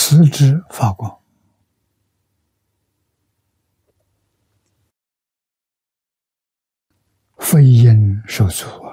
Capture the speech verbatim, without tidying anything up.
四肢发光，非因受阻